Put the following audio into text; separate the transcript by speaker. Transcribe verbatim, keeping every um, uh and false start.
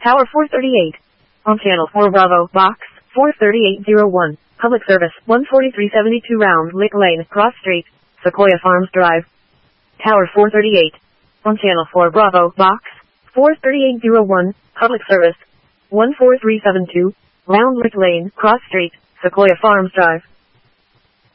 Speaker 1: Tower four thirty-eight. On channel four Bravo, box four thirty-eight oh one. Public service one forty-three seventy-two Round Lick Lane, Cross Street, Sequoia Farms Drive. Tower four thirty-eight. On channel four Bravo, box four thirty-eight oh one. Public service one four three seven two Round Lick Lane, Cross Street, Sequoia Farms Drive.